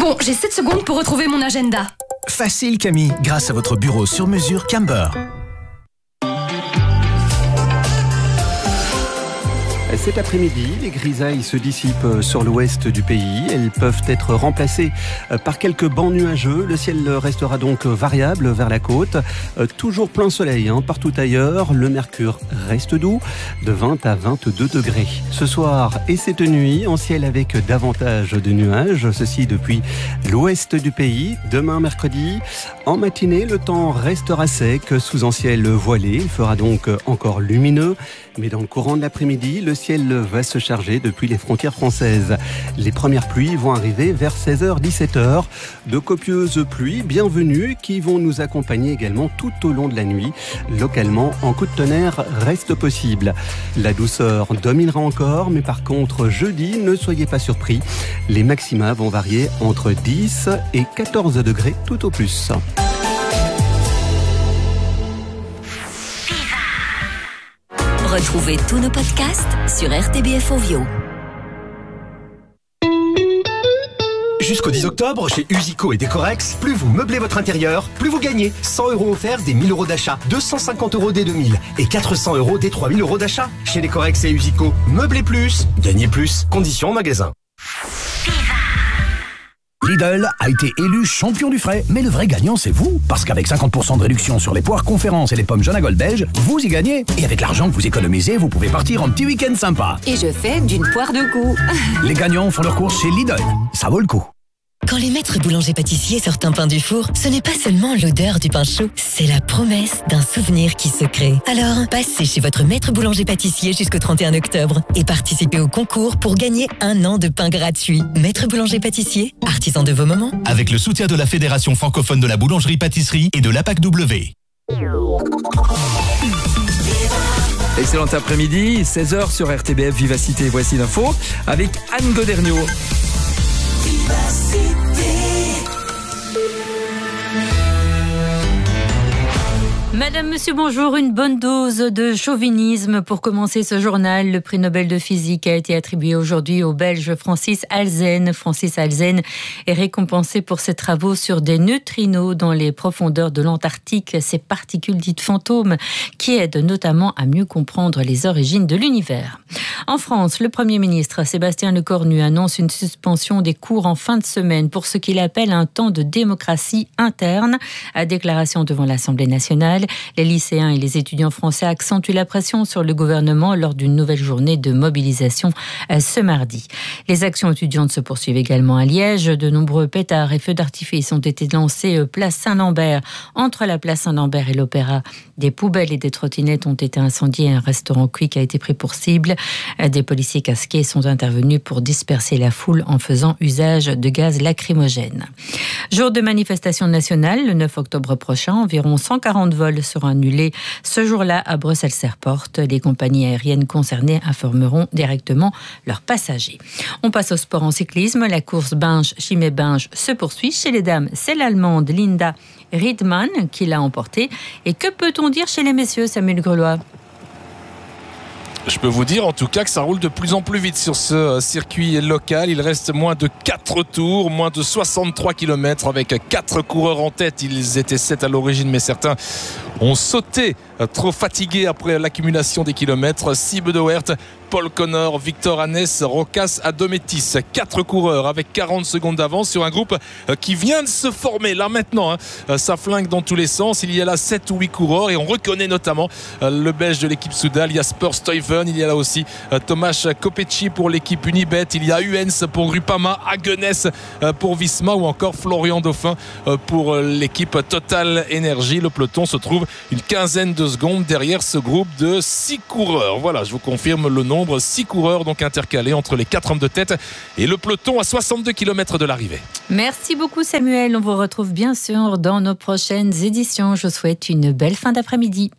Bon, j'ai 7 secondes pour retrouver mon agenda. Facile Camille, grâce à votre bureau sur mesure Camber. Cet après-midi, les grisailles se dissipent sur l'ouest du pays. Elles peuvent être remplacées par quelques bancs nuageux. Le ciel restera donc variable vers la côte. Toujours plein soleil partout ailleurs. Le mercure reste doux, de 20 à 22 degrés. Ce soir et cette nuit, en ciel avec davantage de nuages. Ceci depuis l'ouest du pays. Demain, mercredi, en matinée, le temps restera sec sous un ciel voilé. Il fera donc encore lumineux. Mais dans le courant de l'après-midi, le ciel va se charger depuis les frontières françaises. Les premières pluies vont arriver vers 16h-17h. De copieuses pluies bienvenues qui vont nous accompagner également tout au long de la nuit. Localement, en coup de tonnerre reste possible. La douceur dominera encore, mais par contre, jeudi, ne soyez pas surpris. Les maxima vont varier entre 10 et 14 degrés tout au plus. Retrouvez tous nos podcasts sur RTBF Ovio. Jusqu'au 10 octobre, chez Usico et Décorex, plus vous meublez votre intérieur, plus vous gagnez. 100 € offerts des 1000 € d'achat, 250 € des 2000 et 400 € des 3000 € d'achat. Chez Décorex et Usico, meublez plus, gagnez plus. Conditions en magasin. Lidl a été élu champion du frais, mais le vrai gagnant c'est vous, parce qu'avec 50% de réduction sur les poires Conférence et les pommes Jonagol belges, vous y gagnez. Et avec l'argent que vous économisez, vous pouvez partir en petit week-end sympa. Et je fais d'une poire de goût. Les gagnants font leur course chez Lidl, ça vaut le coup. Quand les maîtres boulangers-pâtissiers sortent un pain du four, ce n'est pas seulement l'odeur du pain chaud, c'est la promesse d'un souvenir qui se crée. Alors, passez chez votre maître boulanger-pâtissier jusqu'au 31 octobre et participez au concours pour gagner 1 an de pain gratuit. Maître boulanger-pâtissier, artisan de vos moments. Avec le soutien de la Fédération francophone de la boulangerie-pâtisserie et de l'APAC-W. Excellent après-midi, 16h sur RTBF Vivacité. Voici l'info avec Anne Goderniot. Madame, monsieur, bonjour. Une bonne dose de chauvinisme pour commencer ce journal. Le prix Nobel de physique a été attribué aujourd'hui au Belge Francis Halzen. Francis Halzen est récompensé pour ses travaux sur des neutrinos dans les profondeurs de l'Antarctique, ces particules dites fantômes qui aident notamment à mieux comprendre les origines de l'univers. En France, le Premier ministre Sébastien Lecornu annonce une suspension des cours en fin de semaine pour ce qu'il appelle un temps de démocratie interne. À déclaration devant l'Assemblée nationale, les lycéens et les étudiants français accentuent la pression sur le gouvernement lors d'une nouvelle journée de mobilisation ce mardi. Les actions étudiantes se poursuivent également à Liège. De nombreux pétards et feux d'artifice ont été lancés place Saint-Lambert. Entre la place Saint-Lambert et l'Opéra, des poubelles et des trottinettes ont été incendiées. Un restaurant Quick a été pris pour cible. Des policiers casqués sont intervenus pour disperser la foule en faisant usage de gaz lacrymogène. Jour de manifestation nationale, le 9 octobre prochain, environ 140 vols seront annulés ce jour-là à Bruxelles-Airport. Les compagnies aériennes concernées informeront directement leurs passagers. On passe au sport en cyclisme. La course Binge-Chimay-Binge se poursuit. Chez les dames, c'est l'Allemande Linda Riedmann qui l'a emportée. Et que peut-on dire chez les messieurs, Samuel Grelois ? Je peux vous dire en tout cas que ça roule de plus en plus vite sur ce circuit local. Il reste moins de 4 tours, moins de 63 km avec 4 coureurs en tête. Ils étaient 7 à l'origine, mais certains ont sauté, trop fatigués après l'accumulation des kilomètres. Siebe de Weert, Paul Connor, Victor Hannes, Rokas Adométis. 4 coureurs avec 40 secondes d'avance sur un groupe qui vient de se former là maintenant. Ça flingue dans tous les sens. Il y a là 7 ou 8 coureurs et on reconnaît notamment le belge de l'équipe Soudal, Jasper Stuyven. Il y a là aussi Tomasz Kopecki pour l'équipe Unibet. Il y a Uens pour Groupama, Hagenes pour Visma ou encore Florian Dauphin pour l'équipe Total Energy. Le peloton se trouve une quinzaine de secondes derrière ce groupe de 6 coureurs. Voilà, je vous confirme le nombre, 6 coureurs donc intercalés entre les 4 hommes de tête et le peloton à 62 km de l'arrivée. Merci beaucoup Samuel, on vous retrouve bien sûr dans nos prochaines éditions. Je vous souhaite une belle fin d'après-midi.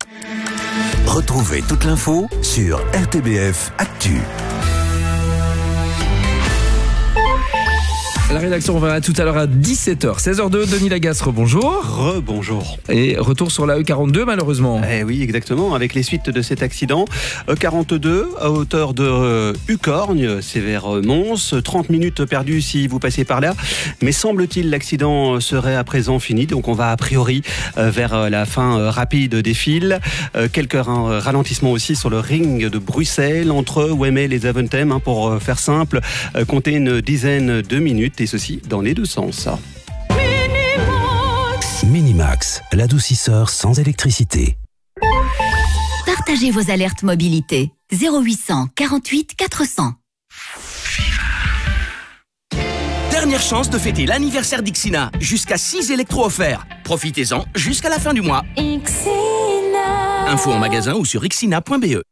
Retrouvez toute l'info sur RTBF Actu. La rédaction, on verra tout à l'heure à 17h. 16h02, Denis Lagasse, rebonjour. Rebonjour. Et retour sur la E42, malheureusement. Eh oui, exactement, avec les suites de cet accident. E42, à hauteur de Ucorgne, c'est vers Mons. 30 minutes perdues si vous passez par là. Mais semble-t-il, l'accident serait à présent fini. Donc on va a priori vers la fin rapide des fils. Quelques ralentissements aussi sur le ring de Bruxelles, entre Wemmel et Zaventem. Pour faire simple, comptez une dizaine de minutes. Et ceci dans les deux sens. Minimax, l'adoucisseur sans électricité. Partagez vos alertes mobilité. 0800 48 400. Dernière chance de fêter l'anniversaire d'Ixina. Jusqu'à 6 électros offerts. Profitez-en jusqu'à la fin du mois. Ixina. Info en magasin ou sur ixina.be.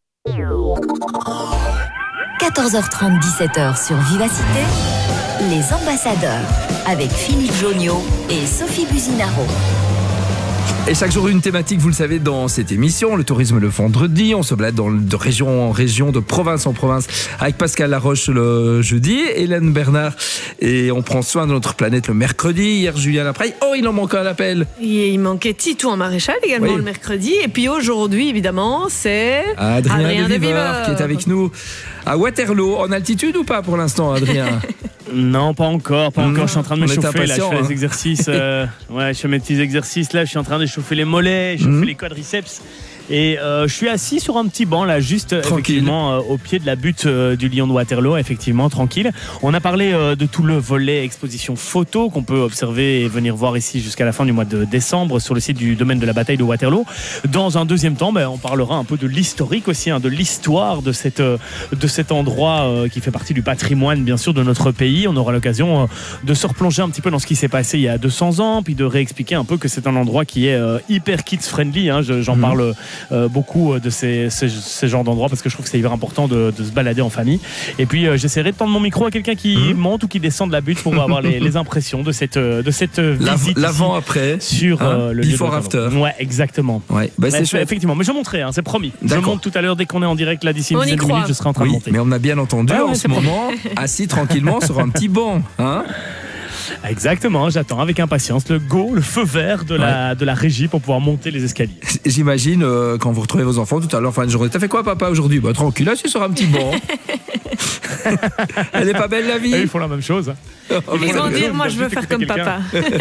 14h30, 17h sur Vivacité. Les ambassadeurs, avec Philippe Joniot et Sophie Buzinaro. Et chaque jour une thématique, vous le savez, dans cette émission. Le tourisme le vendredi, on se balade de région en région, de province en province, avec Pascal Laroche le jeudi, Hélène Bernard, et on prend soin de notre planète le mercredi. Hier, Julien Lapraille. Oh, il en manque un appel. Il manquait Titou en maréchal également, oui, le mercredi. Et puis aujourd'hui, évidemment, c'est Adrien de Viveur qui est avec nous à Waterloo. En altitude ou pas pour l'instant, Adrien? Non, pas encore. Je suis en train de me chauffer. Là, je fais les exercices. Je fais mes petits exercices. Là, je suis en train de chauffer les mollets, chauffer les quadriceps. Et je suis assis sur un petit banc là, juste effectivement au pied de la butte du Lion de Waterloo, effectivement tranquille. On a parlé de tout le volet exposition photo qu'on peut observer et venir voir ici jusqu'à la fin du mois de décembre sur le site du domaine de la bataille de Waterloo. Dans un deuxième temps, on parlera un peu de l'historique aussi, de l'histoire de cet endroit qui fait partie du patrimoine bien sûr de notre pays. On aura l'occasion de se replonger un petit peu dans ce qui s'est passé il y a 200 ans, puis de réexpliquer un peu que c'est un endroit qui est hyper kids friendly. J'en parle beaucoup de ces genres d'endroits parce que je trouve que c'est hyper important de se balader en famille. Et puis j'essaierai de tendre mon micro à quelqu'un qui monte ou qui descend de la butte pour avoir les impressions de cette visite l'avant-après sur le before after. Ouais, exactement. Ouais. C'est chouette. Effectivement, mais je montrerai, c'est promis. D'accord. Je monte tout à l'heure dès qu'on est en direct là d'ici une dizaine de minutes, je serai en train de monter. Mais on a bien entendu en ce moment assis tranquillement sur un petit banc, Exactement, j'attends avec impatience le feu vert de la régie pour pouvoir monter les escaliers. J'imagine quand vous retrouvez vos enfants tout à l'heure fin de journée. T'as fait quoi papa aujourd'hui? Tranquille, assis sur un petit banc. Elle est pas belle la vie? Ils font la même chose. Ils vont dire moi je veux faire comme papa.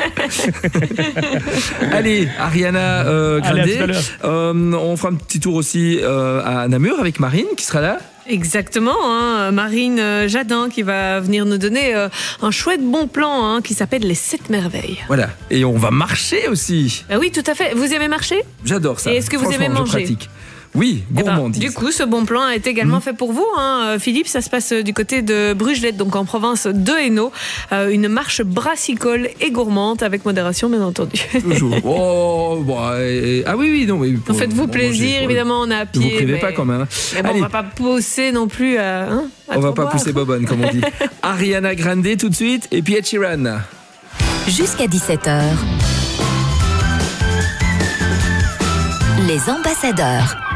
Allez, Ariana Grande. On fera un petit tour aussi à Namur avec Marine qui sera là. Exactement, Marine Jadin qui va venir nous donner un chouette bon plan qui s'appelle les 7 merveilles. Voilà, et on va marcher aussi. Oui, tout à fait. Vous aimez marcher? J'adore ça. Et est-ce que vous aimez manger? Oui, gourmandise. Du coup, ce bon plan a été également fait pour vous, Philippe. Ça se passe du côté de Brugelette, donc en province de Hainaut. Une marche brassicole et gourmande, avec modération, bien entendu. Toujours. Ah oui, non. Mais faites-vous plaisir, évidemment, on est à pied. Ne vous privez pas quand même. Mais bon, on va pas pousser non plus à on va pas pousser bobonne, comme on dit. Ariana Grande tout de suite, et puis Ed Sheeran. Jusqu'à 17h. Les ambassadeurs.